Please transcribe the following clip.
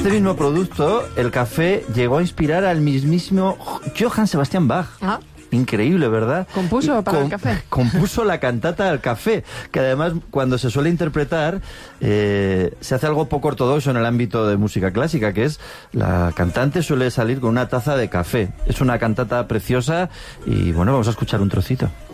este mismo producto, el café, llegó a inspirar al mismísimo Johann Sebastian Bach. Ah. Increíble, ¿verdad? ¿Compuso para el café? Compuso la cantata del café, que además cuando se suele interpretar se hace algo poco ortodoxo en el ámbito de música clásica, que es la cantante suele salir con una taza de café. Es una cantata preciosa y bueno, vamos a escuchar un trocito.